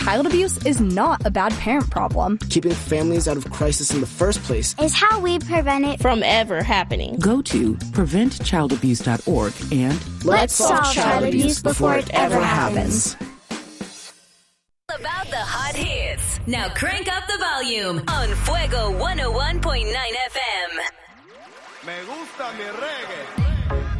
child abuse is not a bad parent problem. Keeping families out of crisis in the first place is how we prevent it from ever happening. Go to preventchildabuse.org and let's solve child abuse before it ever happens. About the hot hits. Now crank up the volume on Fuego 101.9 FM. Me gusta mi reggae.